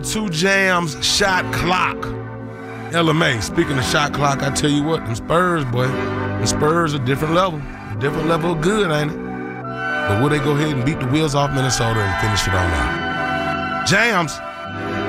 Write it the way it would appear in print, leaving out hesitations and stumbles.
Two Jams shot clock. LMA, speaking of shot clock, I tell you what, them Spurs, boy, the Spurs are different level. Different level of good, ain't it? But will they go ahead and beat the wheels off Minnesota and finish it on out? Jams.